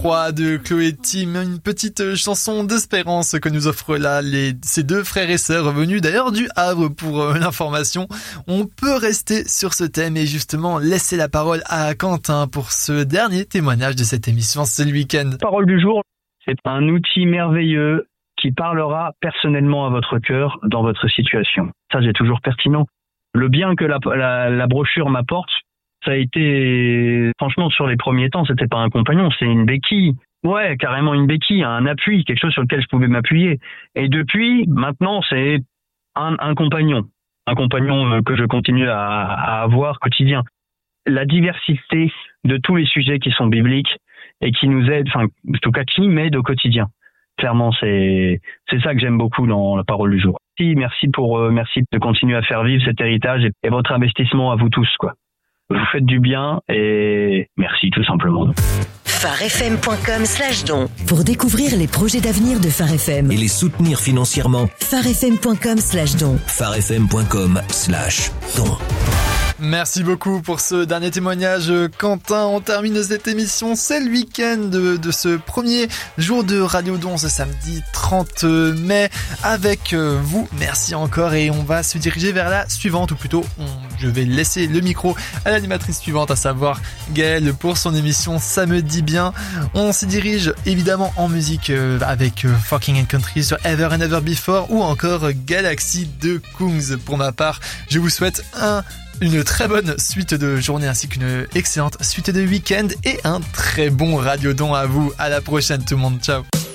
3 de Chloé Tim, une petite chanson d'espérance que nous offrent là ces deux frères et sœurs revenus d'ailleurs du Havre pour l'information. On peut rester sur ce thème et justement laisser la parole à Quentin pour ce dernier témoignage de cette émission C'est le week-end. Parole du jour, c'est un outil merveilleux qui parlera personnellement à votre cœur dans votre situation. Ça, c'est toujours pertinent. Le bien que la brochure m'apporte, ça a été, franchement, sur les premiers temps, c'était pas un compagnon, c'est une béquille. Ouais, carrément une béquille, un appui, quelque chose sur lequel je pouvais m'appuyer. Et depuis, maintenant, c'est un compagnon. Un compagnon que je continue à avoir quotidien. La diversité de tous les sujets qui sont bibliques et qui nous aident, enfin, en tout cas, qui m'aident au quotidien. Clairement, c'est ça que j'aime beaucoup dans la parole du jour. Merci de continuer à faire vivre cet héritage et votre investissement à vous tous, quoi. Vous faites du bien et merci tout simplement. pharfm.com/don pour découvrir les projets d'avenir de Phare FM et les soutenir financièrement. pharfm.com/don pharfm.com/don. Merci beaucoup pour ce dernier témoignage, Quentin. On termine cette émission. C'est le week-end de ce premier jour de Radio Don, ce samedi 30 mai, avec vous. Merci encore et on va se diriger vers la suivante, ou plutôt, je vais laisser le micro à l'animatrice suivante, à savoir Gaëlle, pour son émission Ça me dit bien. On s'y dirige évidemment en musique avec Fucking and Country sur Ever and Ever Before ou encore Galaxy de Kungs. Pour ma part, je vous souhaite une très bonne suite de journée ainsi qu'une excellente suite de week-end et un très bon Radio Don à vous. À la prochaine tout le monde, ciao.